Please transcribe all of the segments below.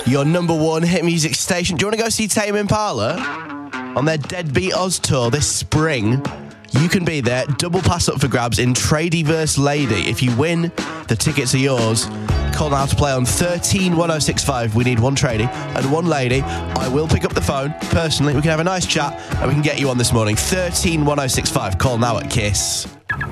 your number one hit music station. Do you want to go see Tame Impala on their Deadbeat Oz tour this spring? You can be there. Double pass up for grabs in Tradie vs. Lady. If you win, the tickets are yours. Call now to play on 131065. We need one tradie and one lady. I will pick up the phone personally. We can have a nice chat and we can get you on this morning. 131065. Call now at Kiss.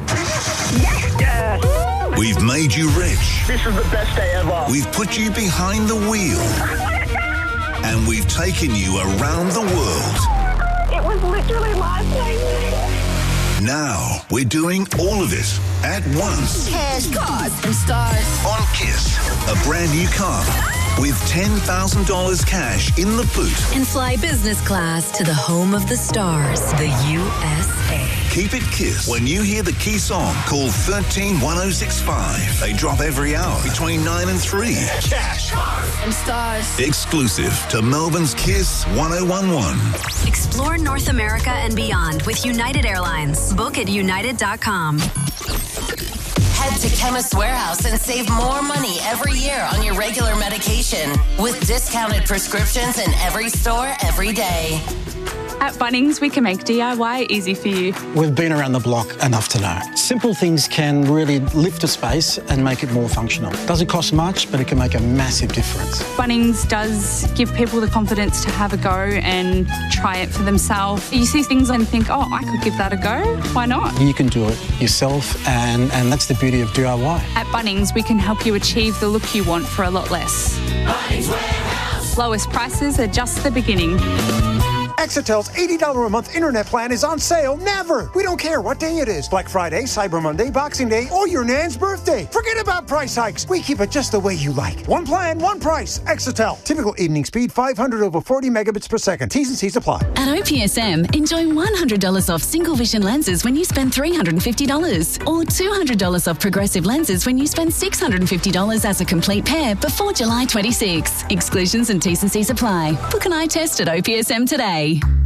Yes! We've made you rich. This is the best day ever. We've put you behind the wheel. And we've taken you around the world. It was literally life-changing. Now we're doing all of it at once. Cash, cars, and stars. On Kiss, a brand new car with $10,000 cash in the boot. And fly business class to the home of the stars, the USA. Keep it Kiss. When you hear the key song, call 131065. They drop every hour between 9 and 3. Cash, cars, and stars. Exclusive to Melbourne's Kiss 1011. Explore North America and beyond with United Airlines. Book at united.com. Head to Chemist Warehouse and save more money every year on your regular medication with discounted prescriptions in every store every day. At Bunnings, we can make DIY easy for you. We've been around the block enough to know. Simple things can really lift a space and make it more functional. Doesn't cost much, but it can make a massive difference. Bunnings does give people the confidence to have a go and try it for themselves. You see things and think, oh, I could give that a go. Why not? You can do it yourself, and that's the beauty of DIY. At Bunnings, we can help you achieve the look you want for a lot less. Bunnings Warehouse. Lowest prices are just the beginning. Exetel's $80 a month internet plan is on sale never. We don't care what day it is. Black Friday, Cyber Monday, Boxing Day, or your Nan's birthday. Forget about price hikes. We keep it just the way you like. One plan, one price. Exetel. Typical evening speed, 500 over 40 megabits per second. T's and C's apply. At OPSM, enjoy $100 off single vision lenses when you spend $350. Or $200 off progressive lenses when you spend $650 as a complete pair before July 26. Exclusions and T's and C's apply. Book an eye test at OPSM today.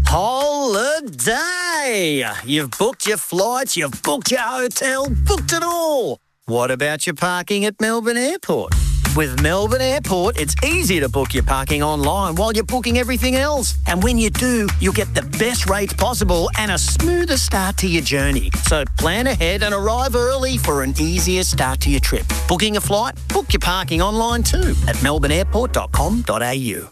Holiday! You've booked your flights, you've booked your hotel, booked it all. What about your parking at Melbourne Airport? With Melbourne Airport, it's easy to book your parking online while you're booking everything else. And when you do, you'll get the best rates possible and a smoother start to your journey. So plan ahead and arrive early for an easier start to your trip. Booking a flight? Book your parking online too at melbourneairport.com.au.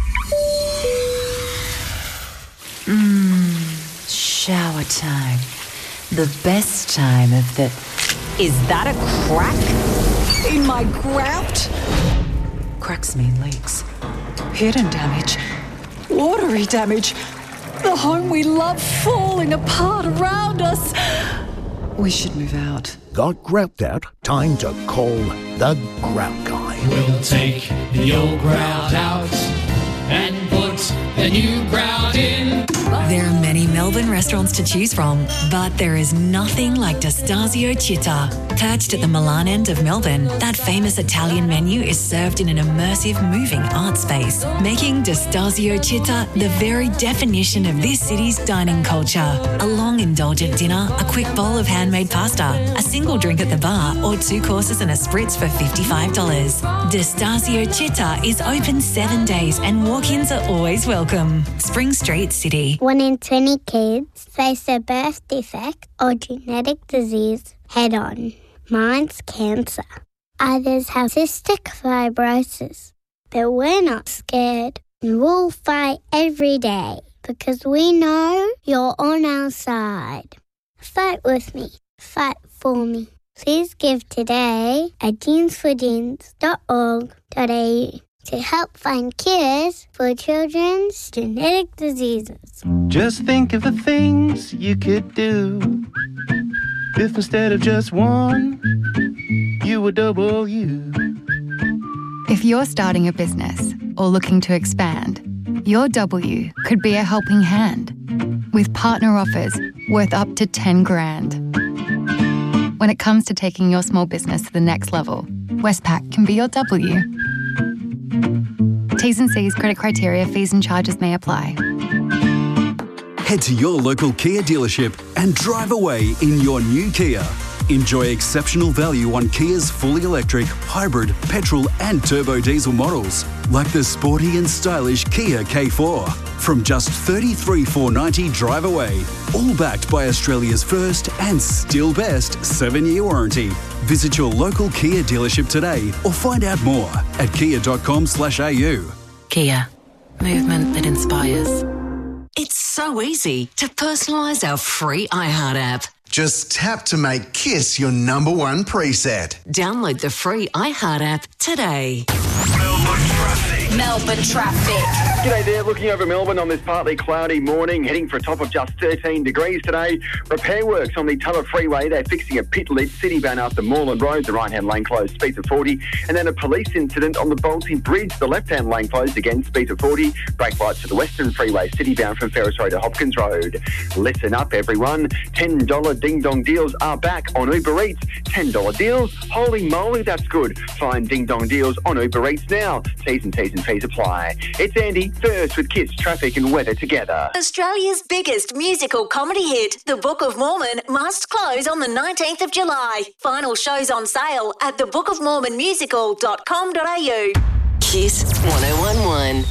Shower time. The best time of the... Is that a crack in my grout? Cracks mean leaks. Hidden damage. Watery damage. The home we love falling apart around us. We should move out. Got grout out? Time to call the Grout Guy. We'll take the old grout out and put the new grout in. There are many Melbourne restaurants to choose from, but there is nothing like Destasio Città. Perched at the Milan end of Melbourne, that famous Italian menu is served in an immersive, moving art space, making Destasio Città the very definition of this city's dining culture. A long, indulgent dinner, a quick bowl of handmade pasta, a single drink at the bar, or 2 courses and a spritz for $55. Destasio Città is open 7 days and walk-ins are always welcome. Spring Street, City. 1 in 20 kids face a birth defect or genetic disease head-on. Mine's cancer. Others have cystic fibrosis. But we're not scared. And we'll fight every day because we know you're on our side. Fight with me. Fight for me. Please give today at jeansforjeans.org.au to help find cures for children's genetic diseases. Just think of the things you could do if instead of just one, you were double you. If you're starting a business or looking to expand, your W could be a helping hand with partner offers worth up to 10 grand. When it comes to taking your small business to the next level, Westpac can be your W. T's and C's, credit criteria, fees and charges may apply. Head to your local Kia dealership and drive away in your new Kia. Enjoy exceptional value on Kia's fully electric, hybrid, petrol and turbo diesel models, like the sporty and stylish Kia K4. From just $33,490 drive away, all backed by Australia's first and still best 7-year warranty. Visit your local Kia dealership today or find out more at kia.com/au. Kia. Movement that inspires. It's so easy to personalise our free iHeart app. Just tap to make Kiss your number one preset. Download the free iHeart app today. Melbourne traffic. G'day there, looking over Melbourne on this partly cloudy morning, heading for a top of just 13 degrees today. Repair works on the Tulla Freeway. They're fixing a pit lid, Citybound after Moreland Road, the right-hand lane closed, speeds of 40. And then a police incident on the Bolsey Bridge, the left-hand lane closed, again, speeds of 40. Brake lights to the Western Freeway, Citybound from Ferris Road to Hopkins Road. Listen up, everyone. $10 ding-dong deals are back on Uber Eats. $10 deals? Holy moly, that's good. Find ding-dong deals on Uber Eats now. T's and fees apply. It's Andy, first with Kiss, traffic and weather together. Australia's biggest musical comedy hit, The Book of Mormon, must close on the 19th of July. Final shows on sale at thebookofmormonmusical.com.au. Kiss 1011.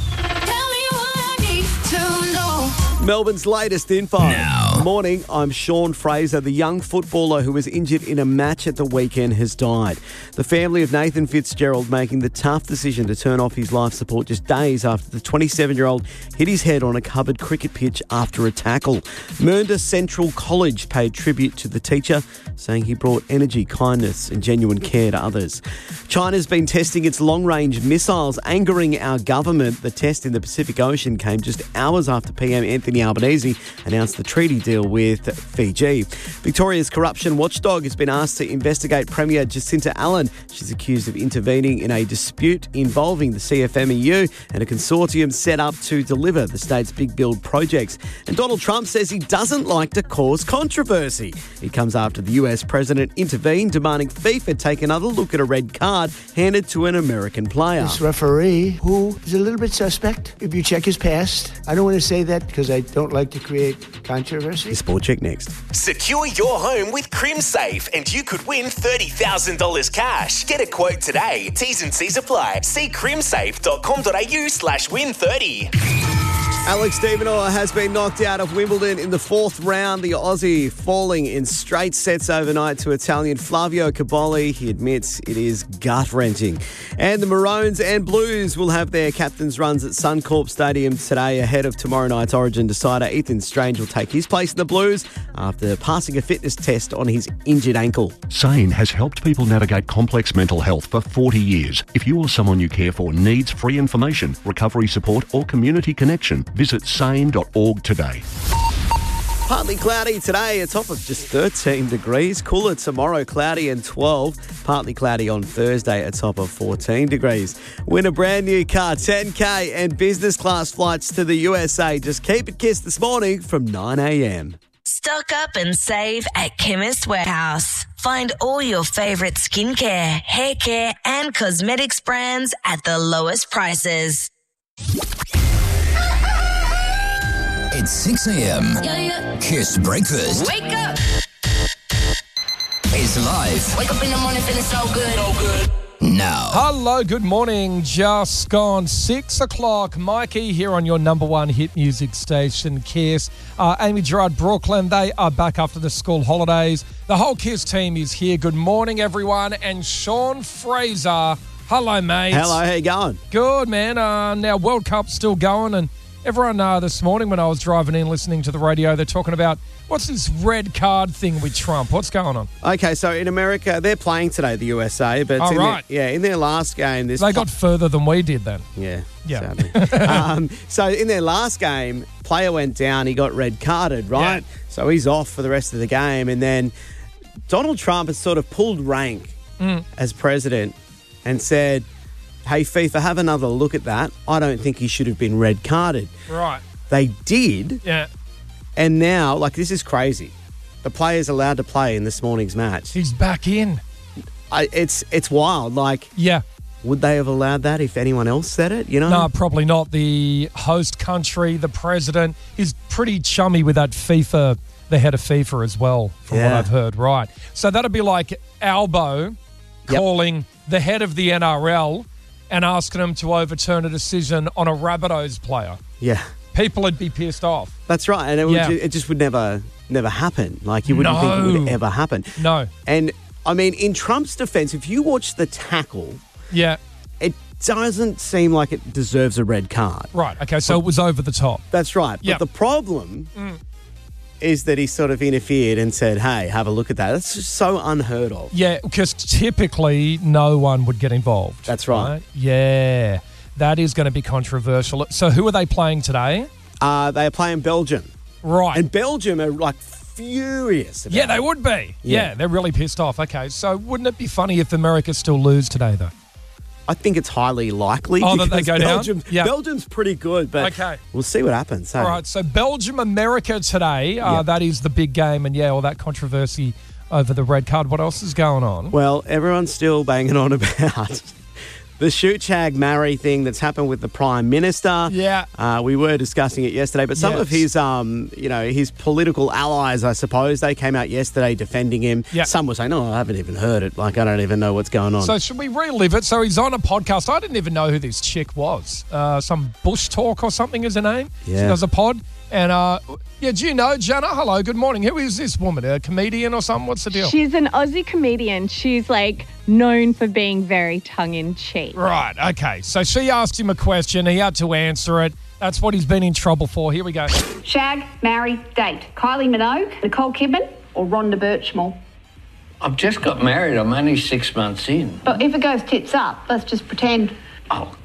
Melbourne's latest info. Morning, I'm Sean Fraser. The young footballer who was injured in a match at the weekend has died. The family of Nathan Fitzgerald making the tough decision to turn off his life support just days after the 27-year-old hit his head on a covered cricket pitch after a tackle. Mernda Central College paid tribute to the teacher, saying he brought energy, kindness and genuine care to others. China's been testing its long-range missiles, angering our government. The test in the Pacific Ocean came just hours after PM Anthony Albanese announced the treaty deal with Fiji. Victoria's corruption watchdog has been asked to investigate Premier Jacinta Allen. She's accused of intervening in a dispute involving the CFMEU and a consortium set up to deliver the state's big build projects. And Donald Trump says he doesn't like to cause controversy. It comes after the US president intervened, demanding FIFA take another look at a red card handed to an American player. This referee, who is a little bit suspect, if you check his past. I don't want to say that because I don't like to create controversy. Sport Check next. Secure your home with CrimSafe and you could win $30,000 cash. Get a quote today. T's and C's apply. See crimsafe.com.au/win30. Alex de Minaur has been knocked out of Wimbledon in the fourth round. The Aussie falling in straight sets overnight to Italian Flavio Caboli. He admits it is gut-wrenching. And the Maroons and Blues will have their captain's runs at Suncorp Stadium today ahead of tomorrow night's Origin decider. Ethan Strange will take his place in the Blues after passing a fitness test on his injured ankle. SANE has helped people navigate complex mental health for 40 years. If you or someone you care for needs free information, recovery support or community connection, visit sane.org today. Partly cloudy today, a top of just 13 degrees. Cooler tomorrow, cloudy and 12. Partly cloudy on Thursday, a top of 14 degrees. Win a brand new car, 10K and business class flights to the USA. Just keep it Kiss this morning from 9 a.m. Stock up and save at Chemist Warehouse. Find all your favourite skincare, hair care and cosmetics brands at the lowest prices. It's 6 a.m. Kiss Breakfast. Wake up! It's live. Wake up in the morning feeling so good. Now. Hello, good morning. Just gone 6 o'clock. Mikey here on your number one hit music station, Kiss. Amy Gerard, Brooklyn, they are back after the school holidays. The whole Kiss team is here. Good morning, everyone. And Sean Fraser. Hello, mate. Hello, how you going? Good, man. Now, World Cup's still going, and everyone this morning when I was driving in listening to the radio, they're talking about what's this red card thing with Trump? What's going on? Okay, so in America, they're playing today, the USA. But in their last game... They got further than we did then. Yeah. Sadly. So in their last game, player went down, he got red carded, right? Yeah. So he's off for the rest of the game. And then Donald Trump has sort of pulled rank as president and said, hey, FIFA, have another look at that. I don't think he should have been red carded. Right. They did. Yeah. And now, this is crazy. The player's allowed to play in this morning's match. He's back in. It's wild. Yeah. Would they have allowed that if anyone else said it, No, probably not. The host country, the president, is pretty chummy with that FIFA the head of FIFA as well, from what Yeah. I've heard. Right. So that'd be like Albo calling the head of the NRL and asking him to overturn a decision on a Rabbitohs player. Yeah. People would be pissed off. That's right. And it just would never happen. Like, you wouldn't think it would ever happen. No. And, I mean, in Trump's defense, if you watch the tackle, Yeah. it doesn't seem like it deserves a red card. Right. Okay. So it was over the top. That's right. Yep. But the problem is that he sort of interfered and said, hey, have a look at that. That's just so unheard of. Yeah, because typically no one would get involved. That's right. Yeah. That is going to be controversial. So who are they playing today? They are playing Belgium. Right. And Belgium are like furious about Yeah, they would be. Yeah, they're really pissed off. Okay, so wouldn't it be funny if America still lose today, though? I think it's highly likely. Oh, that they because go down? Yeah. Belgium's pretty good, but Okay. we'll see what happens. Hey? All right, so Belgium-America today. That is the big game, and all that controversy over the red card. What else is going on? Well, everyone's still banging on about the shoot, shag, marry thing that's happened with the Prime Minister. Yeah. We were discussing it yesterday, but some of his, his political allies, I suppose, they came out yesterday defending him. Yeah. Some were saying, "No, I haven't even heard it. Like, I don't even know what's going on." So should we relive it? So he's on a podcast. I didn't even know who this chick was. Some Bush Talk or something is her name. Yeah. She does a pod. And, do you know, Jana? Hello, good morning. Who is this woman? A comedian or something? What's the deal? She's an Aussie comedian. She's, known for being very tongue-in-cheek. Right, okay. So she asked him a question. He had to answer it. That's what he's been in trouble for. Here we go. Shag, marry, date. Kylie Minogue, Nicole Kidman or Rhonda Birchmore? I've just got married. I'm only 6 months in. But if it goes tits up, let's just pretend Oh,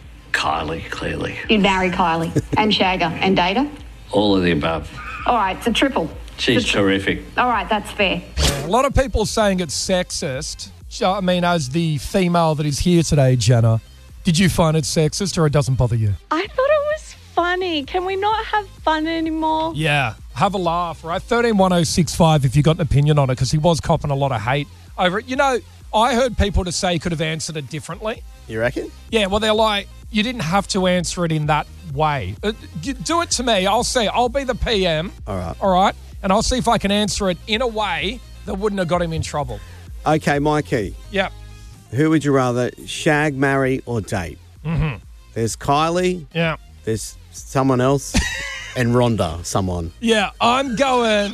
Kylie, clearly. you'd marry Kylie and shag her and date her. All of the above. All right, it's a triple. She's terrific. All right, that's fair. A lot of people saying it's sexist. I mean, as the female that is here today, Jenna, did you find it sexist or it doesn't bother you? I thought it was funny. Can we not have fun anymore? Yeah, have a laugh, right? 131065 if you got an opinion on it, because he was copping a lot of hate over it. You know, I heard people to say he could have answered it differently. You reckon? Yeah, well, they're like, you didn't have to answer it in that way. Do it to me. I'll see. I'll be the PM. All right? And I'll see if I can answer it in a way that wouldn't have got him in trouble. Okay, Mikey. Yep. Who would you rather shag, marry, or date? Mm-hmm. There's Kylie. Yeah. There's someone else. And Rhonda, someone. Yeah, I'm going...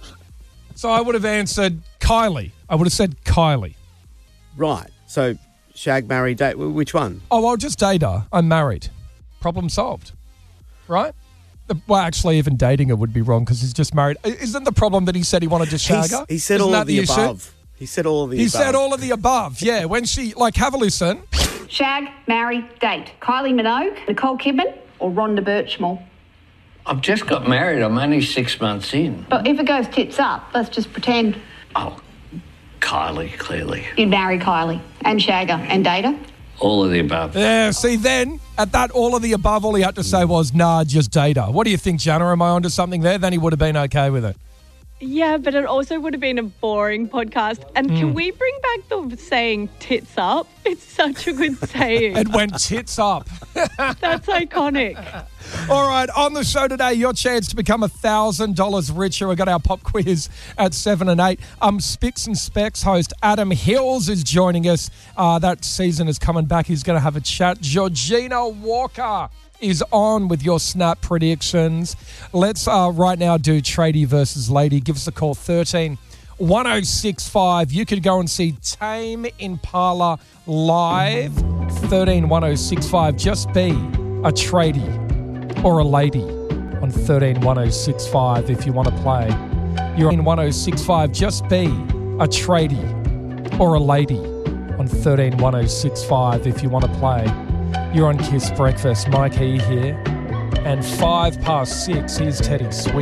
So I would have answered Kylie. I would have said Kylie. Right. So shag, marry, date. Which one? Oh, I'll just date her. I'm married. Problem solved. Right? Well, actually, even dating her would be wrong because he's just married. Isn't the problem that he said he wanted to shag her? He said Isn't all that of the issue? above. He said all of the above. He said all of the above, yeah. When she, have a listen. Shag, marry, date. Kylie Minogue, Nicole Kidman or Rhonda Birchmore? I've just got married. I'm only 6 months in. But if it goes tits up, let's just pretend Oh, Kylie, clearly. you'd marry Kylie and shag her and date her. All of the above. Yeah, see, then, at that all of the above, all he had to say was, nah, just date her. What do you think, Jana? Am I onto something there? Then he would have been okay with it. Yeah, but it also would have been a boring podcast. And can we bring back the saying tits up? It's such a good saying. It went tits up. That's iconic. All right, on the show today, your chance to become $1,000 richer. We've got our pop quiz at 7 and 8. Spicks and Specs host Adam Hills is joining us. That season is coming back. He's going to have a chat. Georgina Walker is on with your snap predictions. Let's right now do Tradie versus Lady. Give us a call, 131065. You could go and see Tame Impala live, 131065. Just be a tradie or a lady on 131065 if you want to play. You're in 1065. Just be a tradie or a lady on 131065 if you want to play. You're on Kiss Breakfast. Mike E here. And 6:05, here's Teddy Sweet.